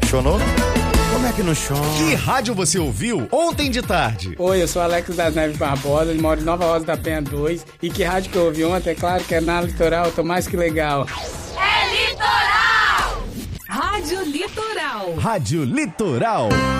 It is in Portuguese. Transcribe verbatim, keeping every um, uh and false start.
Chonou? Como é que não chora? Que rádio você ouviu ontem de tarde? Oi, eu sou Alex das Neves Barbosa, moro em Nova Rosa da Penha dois. E que rádio que eu ouvi ontem? É claro que é na Litoral, eu tô mais que legal. É Litoral! Rádio Litoral. Rádio Litoral.